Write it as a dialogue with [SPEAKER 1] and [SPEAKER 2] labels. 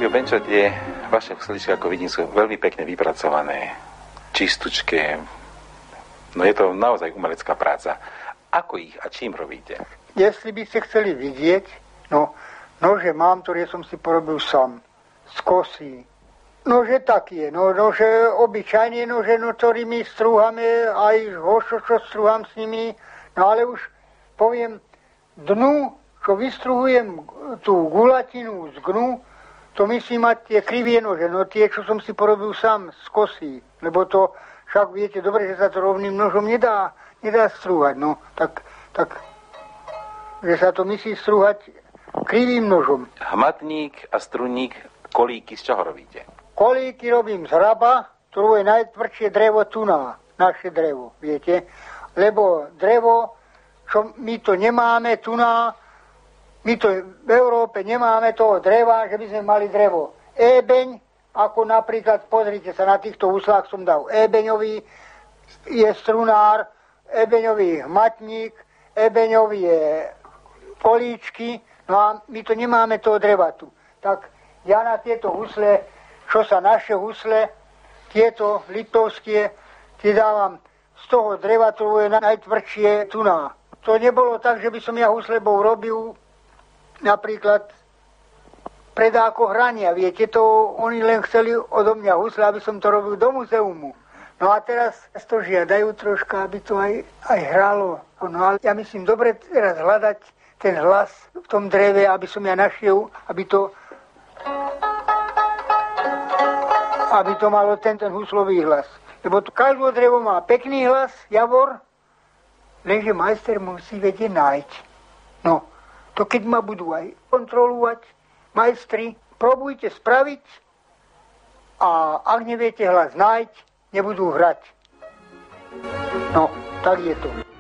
[SPEAKER 1] Benčo, tie vaše husličky, ako vidím, sú veľmi pekne vypracované, čistučké. No je to naozaj umelecká práca. Ako ich a čím robíte?
[SPEAKER 2] Jestli by ste chceli vidieť, nože mám, ktoré som si porobil sám. Z kosy. Nože tak je, nože obyčajne, nože, ktorými strúhame, aj hošo, čo strúham s nimi, no ale už poviem, dnu, čo vystruhujem tú gulatinu z gnu, to myslím mať tie krivie nože, no tie, čo som si porobil sám z kosy, lebo to, však viete dobre, že sa to rovným nožom nedá strúhať, no, tak, že sa to myslí strúhať krivým nožom.
[SPEAKER 1] Hmatník a strunník, kolíky z čoho robíte?
[SPEAKER 2] Kolíky robím z hraba, ktorú je najtvrdšie drevo tuná, naše drevo, viete, lebo drevo, čo my to nemáme, tuná, my to v Európe nemáme toho dreva, že by sme mali drevo. Ébeň, ako napríklad, pozrite sa, na týchto huslách som dal ébeňový, je strunár, ébeňový hmatník, ébeňový je kolíčky, no a my to nemáme toho dreva tu. Tak ja na tieto husle, čo sa naše husle, tieto litovské, tie dávam z toho dreva, ktorú je najtvrdšie tuná. To nebolo tak, že by som ja huslebou robil napríklad predáko hrania, viete, to oni len chceli odo mňa husle, aby som to robil do muzeumu. No a teraz to žiadajú troška, aby to aj hralo. No ale ja myslím, dobre teraz hľadať ten hlas v tom dreve, aby som ja našiel, aby to malo ten huslový hlas. Lebo každé drevo má pekný hlas, javor, lenže majster musí vedieť nájsť. No, to keď ma budú aj kontrolovať, majstri, probujte spraviť a ak neviete hlas nájsť, nebudú hrať. No, tak je to.